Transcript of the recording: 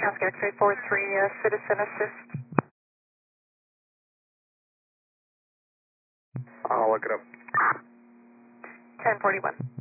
Oscar X-ray 43, citizen assist. I'll look it up. 1041.